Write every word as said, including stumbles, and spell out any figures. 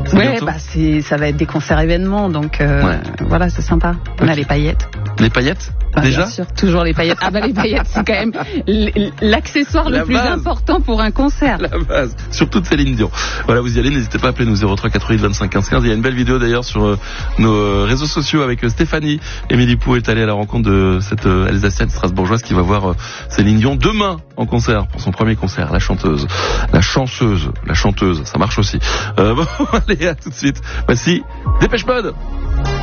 Ouais, bah c'est, ça va être des concerts événements, donc euh, ouais. Voilà, c'est sympa. On okay. a les paillettes. Les paillettes bah, déjà bien sûr, toujours les paillettes. Ah bah les paillettes, c'est quand même l'accessoire le plus base. important pour un concert. La base, surtout de Céline Dion. Voilà, vous y allez, n'hésitez pas à appeler nous zéro trois quatre-vingt-huit vingt-cinq quinze quinze. Il y a une belle vidéo d'ailleurs sur euh, nos réseaux sociaux avec euh, Stéphanie. Émilie Pou est allée à la rencontre de cette euh, Alsacienne strasbourgeoise qui va voir euh, Céline Dion demain en concert pour son premier concert. La chanteuse, la chanceuse, la chanteuse, ça marche aussi. Euh, bon, allez, à tout de suite. Voici Dépêche Mode.